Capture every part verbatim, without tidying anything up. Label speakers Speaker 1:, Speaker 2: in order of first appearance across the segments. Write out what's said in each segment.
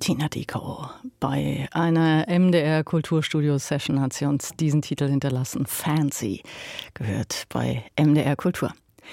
Speaker 1: Tina Dickow. Bei einer M D R Kulturstudio-Session hat sie uns diesen Titel hinterlassen. Fancy, gehört bei M D R Kultur.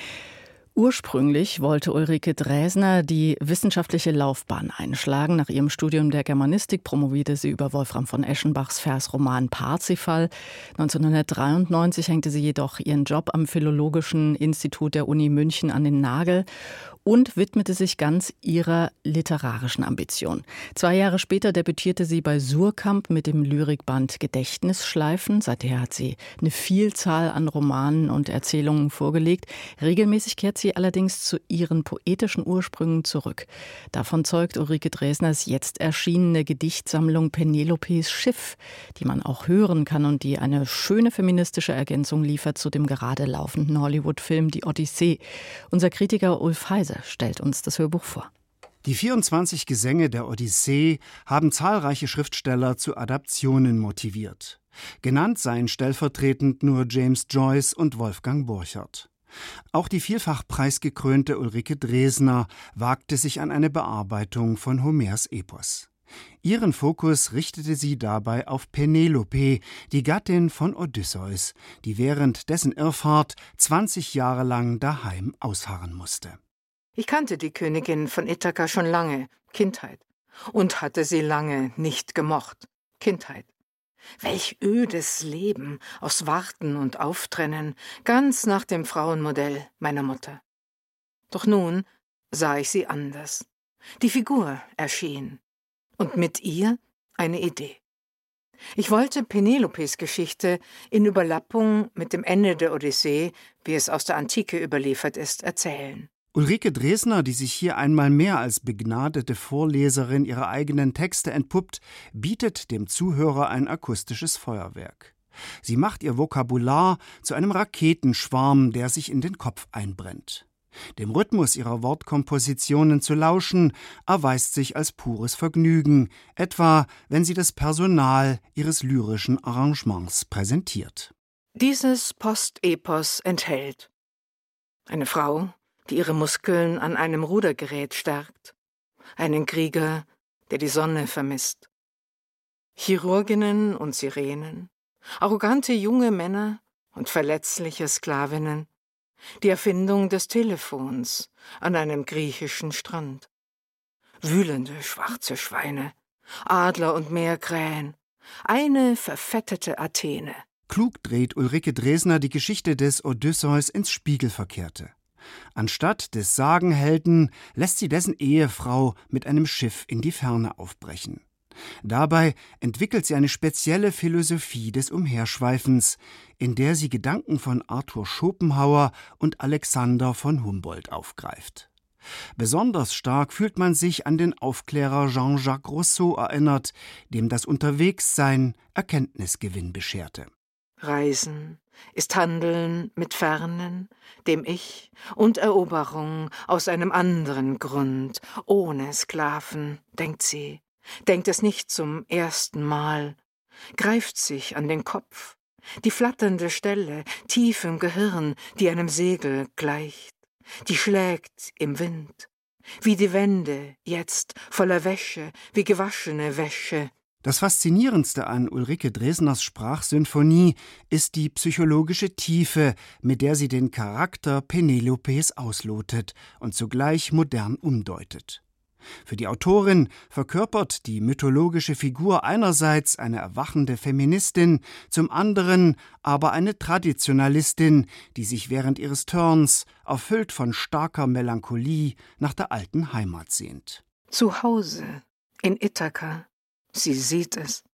Speaker 1: Ursprünglich wollte Ulrike Dresner die wissenschaftliche Laufbahn einschlagen. Nach ihrem Studium der Germanistik promovierte sie über Wolfram von Eschenbachs Versroman Parzifal. neunzehnhundertdreiundneunzig hängte sie jedoch ihren Job am Philologischen Institut der Uni München an den Nagel und widmete sich ganz ihrer literarischen Ambition. Zwei Jahre später debütierte sie bei Suhrkamp mit dem Lyrikband Gedächtnisschleifen. Seither hat sie eine Vielzahl an Romanen und Erzählungen vorgelegt. Regelmäßig kehrt sie allerdings zu ihren poetischen Ursprüngen zurück. Davon zeugt Ulrike Dresners jetzt erschienene Gedichtsammlung Penelopes Schiff, die man auch hören kann und die eine schöne feministische Ergänzung liefert zu dem gerade laufenden Hollywood-Film Die Odyssee. Unser Kritiker Ulf Heise stellt uns das Hörbuch vor.
Speaker 2: Die vierundzwanzig Gesänge der Odyssee haben zahlreiche Schriftsteller zu Adaptionen motiviert. Genannt seien stellvertretend nur James Joyce und Wolfgang Borchert. Auch die vielfach preisgekrönte Ulrike Dresner wagte sich an eine Bearbeitung von Homers Epos. Ihren Fokus richtete sie dabei auf Penelope, die Gattin von Odysseus, die während dessen Irrfahrt zwanzig Jahre lang daheim ausharren musste.
Speaker 3: Ich kannte die Königin von Ithaka schon lange, Kindheit, und hatte sie lange nicht gemocht, Kindheit. Welch ödes Leben aus Warten und Auftrennen, ganz nach dem Frauenmodell meiner Mutter. Doch nun sah ich sie anders. Die Figur erschien und mit ihr eine Idee. Ich wollte Penelopes Geschichte in Überlappung mit dem Ende der Odyssee, wie es aus der Antike überliefert ist, erzählen.
Speaker 2: Ulrike Dresner, die sich hier einmal mehr als begnadete Vorleserin ihrer eigenen Texte entpuppt, bietet dem Zuhörer ein akustisches Feuerwerk. Sie macht ihr Vokabular zu einem Raketenschwarm, der sich in den Kopf einbrennt. Dem Rhythmus ihrer Wortkompositionen zu lauschen, erweist sich als pures Vergnügen, etwa wenn sie das Personal ihres lyrischen Arrangements präsentiert.
Speaker 3: Dieses Postepos enthält eine Frau, die ihre Muskeln an einem Rudergerät stärkt, einen Krieger, der die Sonne vermisst, Chirurginnen und Sirenen, arrogante junge Männer und verletzliche Sklavinnen, die Erfindung des Telefons an einem griechischen Strand, wühlende schwarze Schweine, Adler und Meerkrähen, eine verfettete Athene.
Speaker 2: Klug dreht Ulrike Dresner die Geschichte des Odysseus ins Spiegelverkehrte. Anstatt des Sagenhelden lässt sie dessen Ehefrau mit einem Schiff in die Ferne aufbrechen. Dabei entwickelt sie eine spezielle Philosophie des Umherschweifens, in der sie Gedanken von Arthur Schopenhauer und Alexander von Humboldt aufgreift. Besonders stark fühlt man sich an den Aufklärer Jean-Jacques Rousseau erinnert, dem das Unterwegssein Erkenntnisgewinn bescherte.
Speaker 3: Reisen ist Handeln mit Fernen, dem Ich, und Eroberung aus einem anderen Grund, ohne Sklaven, denkt sie, denkt es nicht zum ersten Mal, greift sich an den Kopf, die flatternde Stelle tief im Gehirn, die einem Segel gleicht, die schlägt im Wind, wie die Wände jetzt voller Wäsche, wie gewaschene Wäsche.
Speaker 2: Das Faszinierendste an Ulrike Dresners Sprachsymphonie ist die psychologische Tiefe, mit der sie den Charakter Penelopes auslotet und zugleich modern umdeutet. Für die Autorin verkörpert die mythologische Figur einerseits eine erwachende Feministin, zum anderen aber eine Traditionalistin, die sich während ihres Turns, erfüllt von starker Melancholie, nach der alten Heimat sehnt.
Speaker 3: Zu Hause in Ithaka. Sie sieht es,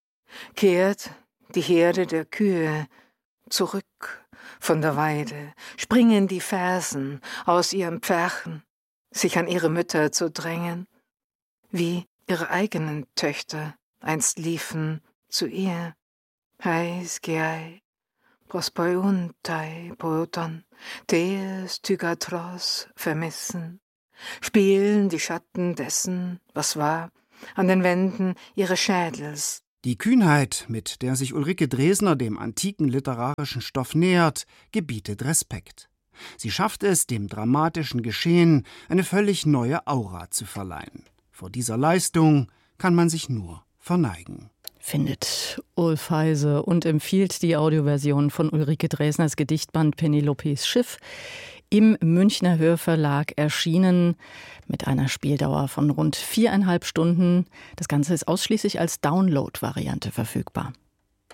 Speaker 3: kehrt die Herde der Kühe zurück von der Weide, springen die Fersen aus ihren Pferchen, sich an ihre Mütter zu drängen, wie ihre eigenen Töchter einst liefen zu ihr. Heis geai, prospoiuntai poeton, tees tygatros vermissen, spielen die Schatten dessen, was war, an den Wänden ihres Schädels.
Speaker 2: Die Kühnheit, mit der sich Ulrike Dresner dem antiken literarischen Stoff nähert, gebietet Respekt. Sie schafft es, dem dramatischen Geschehen eine völlig neue Aura zu verleihen. Vor dieser Leistung kann man sich nur verneigen.
Speaker 1: Findet Ulf Heise und empfiehlt die Audioversion von Ulrike Dresners Gedichtband Penelopes Schiff, im Münchner Hörverlag erschienen, mit einer Spieldauer von rund viereinhalb Stunden. Das Ganze ist ausschließlich als Download-Variante verfügbar.